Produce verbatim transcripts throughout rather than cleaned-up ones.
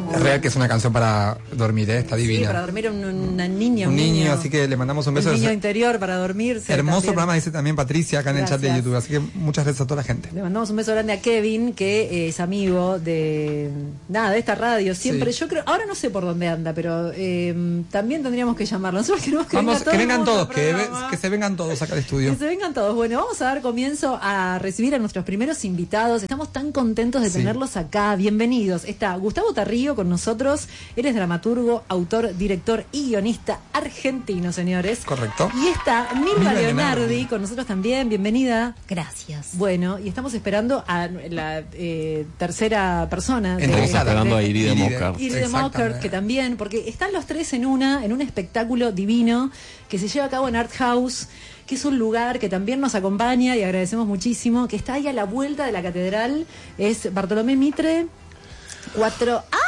Es real que es una canción para dormir, ¿eh? Está divina. Sí, para dormir un, un niño. Un, un niño, niño, así que le mandamos un beso. Un niño interior para dormirse. Hermoso también. programa, dice también Patricia acá en Gracias. el chat de YouTube. Así que muchas gracias a toda la gente. Le mandamos un beso grande a Kevin, que es amigo de nada de esta radio. Siempre, Sí. yo creo, ahora no sé por dónde anda, pero eh, también tendríamos que llamarlo. Nosotros queremos que, Vamos, venga todo que el vengan mundo todos, al que, programa. ve- que se vengan todos acá al estudio. Que se vengan todos. Bueno, vamos a dar comienzo a recibir a nuestros primeros invitados. Estamos tan contentos de Sí. tenerlos acá. Bienvenidos. Está Gustavo Tarrío con nosotros. Él es dramaturgo, autor, director y guionista argentino, señores. Correcto. Y está Milva Milva Leonardi Leonardi. con nosotros también. Bienvenida. Gracias. Bueno, y estamos esperando a la eh, tercera persona. de- Entrevistada. Estamos esperando a de- Iride Iride. Mocker. Iride Exactamente. Mocker, que también, porque están los tres en una, en un espectáculo divino que se lleva a cabo en Art House, que es un lugar que también nos acompaña y agradecemos muchísimo, que está ahí a la vuelta de la catedral, es Bartolomé Mitre, cuatro... ¡Ay!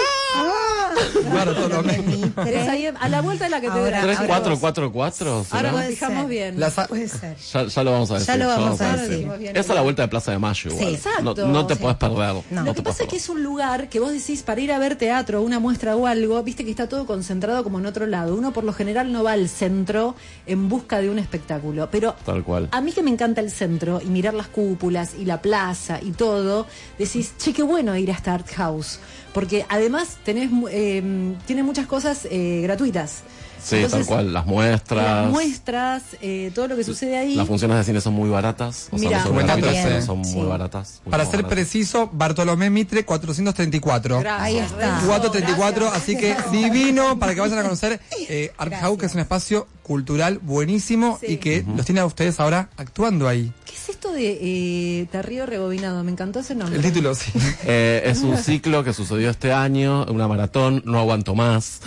Bartolomé. Es ahí a la vuelta de la catedral. ¿tres Ahora cuatro vos- cuatro cuatro? Ahora nos Puede fijamos ser. bien. Las a- Puede ser. Ya, ya lo vamos a decir. Ya lo vamos a decir. decir. Es a la vuelta de Plaza de Mayo igual. Sí. Exacto. No, no te Sí. puedes perder. No. no Lo te que puedes pasa es que perder. es un lugar que vos decís para ir a ver teatro, una muestra o algo, viste que está todo concentrado como en otro lado. Uno por lo general no va al centro en busca de un espectáculo, pero Tal cual. a mí que me encanta el centro y mirar las cúpulas y la plaza y todo, decís, che, qué bueno ir a esta Art House, porque además tenés eh, tiene muchas cosas eh, gratuitas. Sí, Entonces, tal cual. Las muestras. Las muestras, eh, todo lo que sucede ahí. Las funciones de cine son muy baratas. O Mirá. sea, no son Buen dato gratuitas, ese. pero son Sí. muy baratas. Para muy ser baratas. preciso, Bartolomé Mitre cuatrocientos treinta y cuatro. Gracias, Ahí está. Renzo, cuatrocientos treinta y cuatro, gracias. así que divino para que vayan a conocer eh, Art House, que es un espacio cultural buenísimo Sí. y que los tiene a ustedes ahora actuando ahí. ¿Qué es esto de eh, Tarrío Rebobinado? Me encantó ese nombre. El título, sí. Eh, es un ciclo que sucedió este año, una maratón, no aguanto más.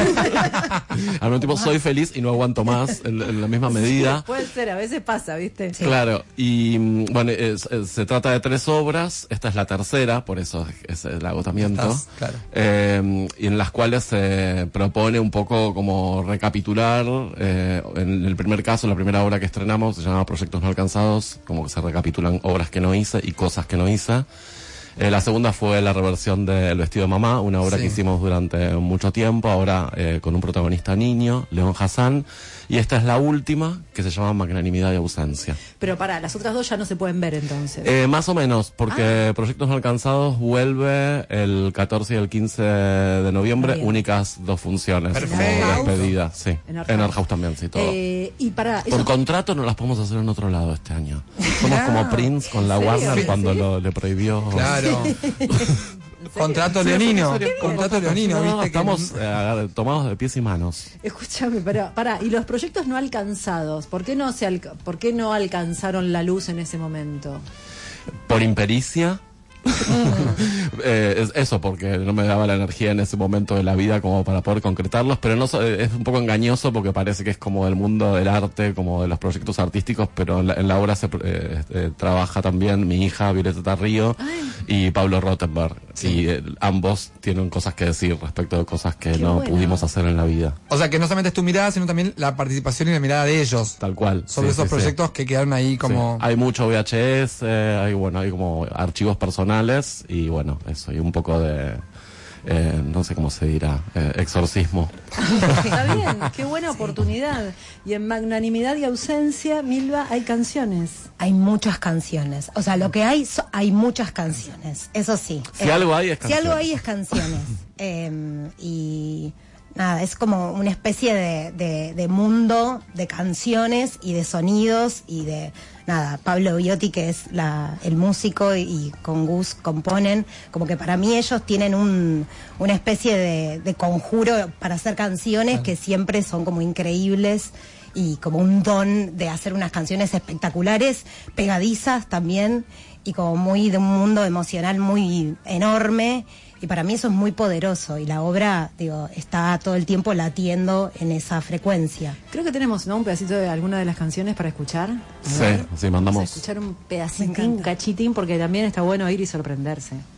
Al mismo tiempo soy feliz y no aguanto más en, en la misma medida. Puede ser, a veces pasa, ¿viste? Claro, y mm, bueno, es- es- se trata de tres obras, esta es la tercera, por eso es el agotamiento, Estás, claro. eh, y en las cuales se propone un poco como recapitular, eh, en el primer caso, la primera obra que estrenamos se llama Proyectos No Alcanzados, como que se recapitulan obras que no hice y cosas que no hice. Eh, la segunda fue la reversión de El vestido de mamá, una obra Sí. que hicimos durante mucho tiempo, ahora eh, con un protagonista niño, León Hassan, y esta es la última, que se llama Magnanimidad y Ausencia. Pero pará, las otras dos ya no se pueden ver entonces. Eh, más o menos, porque Ah. Proyectos No Alcanzados vuelve el catorce y el quince de noviembre, Bien. únicas dos funciones Perfecto. como despedida, sí. En Art En House. Art House también, sí, todo. Eh, y para Por eso- contrato no las podemos hacer en otro lado este año. Somos como Prince con la ¿En serio? Warner Sí. cuando ¿Sí? lo, le prohibió. Claro. Contrato leonino. Contrato leonino, No, viste. que- estamos eh, tomados de pies y manos. Escúchame, para, para, y los proyectos no alcanzados, ¿por qué no se alca- por qué no alcanzaron la luz en ese momento? Por impericia. Eh, es eso, porque no me daba la energía en ese momento de la vida como para poder concretarlos, pero no so- eh, es un poco engañoso porque parece que es como del mundo del arte, como de los proyectos artísticos, pero en la, en la obra se eh, eh, trabaja también mi hija Violeta Tarrío y Pablo Rottenberg, y eh, ambos tienen cosas que decir respecto de cosas que Qué no bueno. pudimos hacer en la vida, O sea, que no solamente es tu mirada, sino también la participación y la mirada de ellos tal cual. sobre Sí, esos sí, sí. proyectos que quedaron ahí como... Sí. Hay mucho V H S, eh, hay bueno, hay como archivos personales y bueno, eso, y un poco de, eh, no sé cómo se dirá, eh, exorcismo. Está bien, qué buena oportunidad. Y en Magnanimidad y Ausencia, Milva, hay canciones. Hay muchas canciones. O sea, lo que hay, so- hay muchas canciones. Eso sí. Si algo hay, es Si algo canciones. hay es canciones. Eh, y nada, es como una especie de, de, de mundo de canciones y de sonidos y de nada, Pablo Biotti, que es la, el músico, y, y con Gus componen, como que para mí ellos tienen un, una especie de, de conjuro para hacer canciones que siempre son como increíbles y como un don de hacer unas canciones espectaculares, pegadizas también, y como muy de un mundo emocional muy enorme. Y para mí eso es muy poderoso, y la obra, digo, está todo el tiempo latiendo en esa frecuencia. Creo que tenemos, ¿no? Un pedacito de alguna de las canciones para escuchar. A Sí, ver. sí, Vamos a mandamos. escuchar un Me pedacitín, encanta. un cachitín, porque también está bueno ir y sorprenderse.